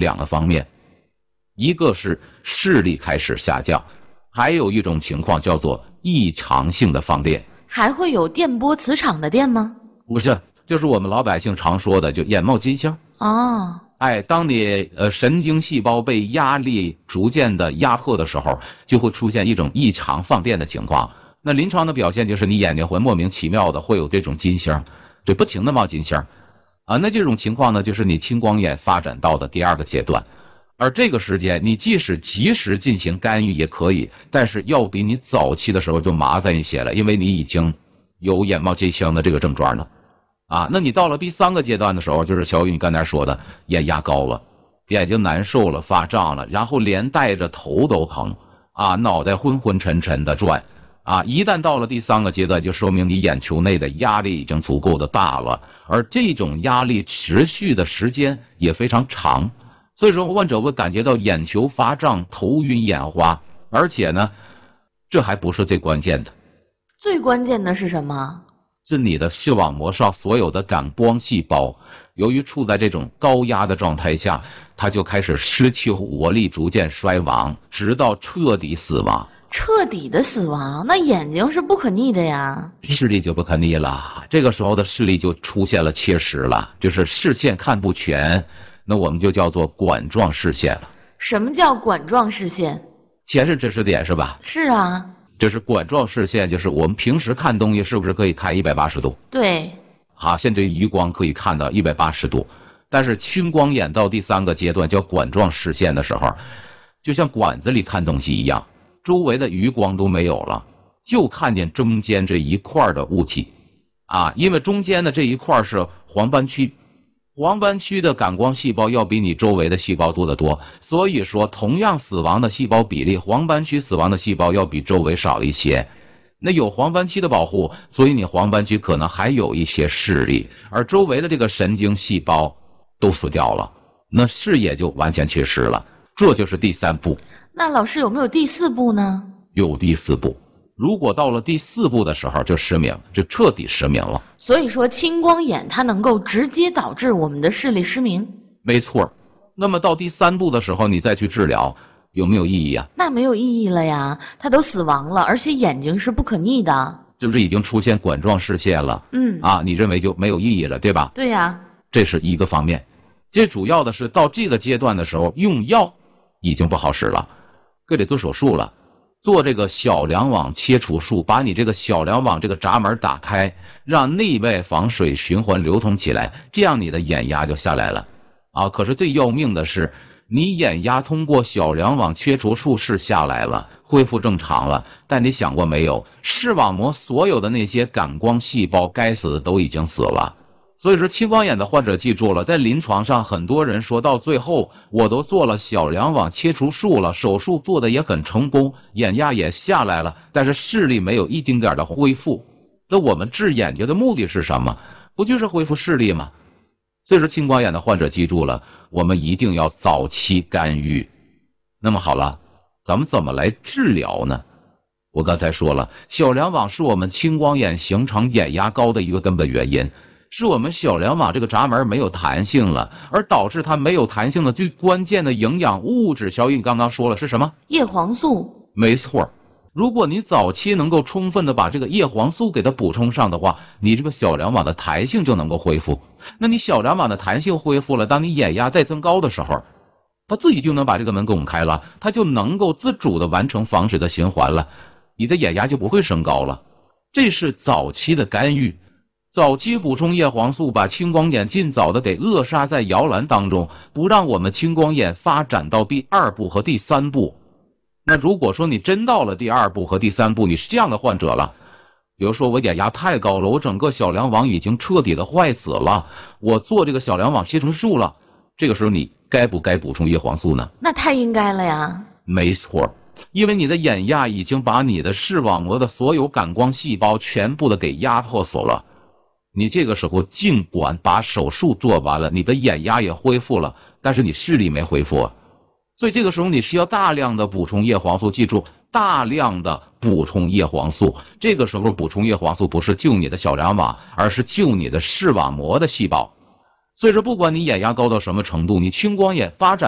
两个方面，一个是视力开始下降，还有一种情况叫做异常性的放电。 还会有电波磁场的电吗？ 不是，就是我们老百姓常说的就眼冒金星。 哦， 当你神经细胞被压力逐渐的压迫的时候，就会出现一种异常放电的情况。那临床的表现就是你眼睛会莫名其妙的会有这种金星，就不停的冒金星啊。那这种情况呢，就是你青光眼发展到的第二个阶段。而这个时间你即使及时进行干预也可以，但是要比你早期的时候就麻烦一些了，因为你已经有眼冒金星的这个症状了啊。那你到了第三个阶段的时候，就是小雨你刚才说的眼压高了，眼睛难受了，发胀了，然后连带着头都疼啊，脑袋昏昏沉沉的转啊。一旦到了第三个阶段，就说明你眼球内的压力已经足够的大了，而这种压力持续的时间也非常长。所以说患者会感觉到眼球发胀、头晕眼花，而且呢，这还不是最关键的。 最关键的是什么？ 是你的视网膜上所有的感光细胞，由于处在这种高压的状态下，它就开始失去活力，逐渐衰亡，直到彻底死亡。 彻底的死亡？那眼睛是不可逆的呀。 视力就不可逆了，这个时候的视力就出现了缺失了，就是视线看不全。那我们就叫做管状视线了。 什么叫管状视线？ 前是知识点是吧？ 是啊。 这是管状视线，就是我们平时看东西是不是可以看180度？ 对。 好，甚至余光可以看到180度。但是青光眼到第三个阶段叫管状视线的时候，就像管子里看东西一样，周围的余光都没有了，就看见中间这一块的雾气啊，因为中间的这一块是黄斑区。黄斑区的感光细胞要比你周围的细胞多得多，所以说同样死亡的细胞比例，黄斑区死亡的细胞要比周围少一些。那有黄斑区的保护，所以你黄斑区可能还有一些视力，而周围的这个神经细胞都死掉了，那视野就完全缺失了。这就是第三步。 那老师有没有第四步呢？ 有第四步。如果到了第四步的时候就失明，就彻底失明了。 所以说青光眼它能够直接导致我们的视力失明。 没错。那么到第三步的时候你再去治疗有没有意义啊？ 那没有意义了呀，他都死亡了，而且眼睛是不可逆的。 是不是已经出现管状视线了？你认为就没有意义了，对吧？ 对呀。 这是一个方面。最主要的是到这个阶段的时候用药已经不好使了，可得做手术了。做这个小梁网切除术，把你这个小梁网这个闸门打开，让内外房水循环流通起来，这样你的眼压就下来了啊。可是最要命的是，你眼压通过小梁网切除术是下来了，恢复正常了，但你想过没有，视网膜所有的那些感光细胞该死的都已经死了。所以说青光眼的患者记住了，在临床上很多人说到最后我都做了小梁网切除术了，手术做的也很成功，眼压也下来了，但是视力没有一丁点的恢复。那我们治眼睛的目的是什么？不就是恢复视力吗？所以说青光眼的患者记住了，我们一定要早期干预。那么好了，咱们怎么来治疗呢？我刚才说了，小梁网是我们青光眼形成眼压高的一个根本原因，是我们小梁网这个闸门没有弹性了，而导致它没有弹性的最关键的营养物质，小雨你刚刚说了是什么？ 叶黄素。 没错。如果你早期能够充分的把这个叶黄素给它补充上的话，你这个小梁网的弹性就能够恢复。那你小梁网的弹性恢复了，当你眼压再增高的时候，它自己就能把这个门拱开了，它就能够自主的完成房水的循环了，你的眼压就不会升高了。这是早期的干预。早期补充叶黄素，把青光眼尽早的给扼杀在摇篮当中，不让我们青光眼发展到第二步和第三步。那如果说你真到了第二步和第三步，你是这样的患者了，比如说我眼压太高了，我整个小梁网已经彻底的坏死了，我做这个小梁网切除术了，这个时候你该不该补充叶黄素呢？ 那太应该了呀。 没错，因为你的眼压已经把你的视网膜的所有感光细胞全部的给压迫死了。你这个时候尽管把手术做完了，你的眼压也恢复了，但是你视力没恢复，所以这个时候你需要大量的补充叶黄素。记住，大量的补充叶黄素。这个时候补充叶黄素不是救你的小梁网，而是救你的视网膜的细胞。所以说不管你眼压高到什么程度，你青光眼发展